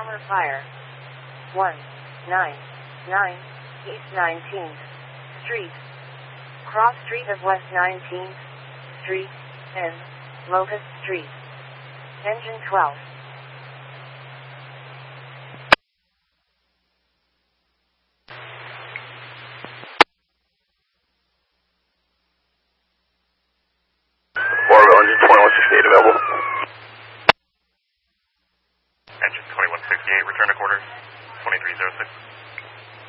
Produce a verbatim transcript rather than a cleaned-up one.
Transformer Fire. one nine nine East nineteenth Street. Cross Street of West nineteenth Street and Locust Street. Engine twelve.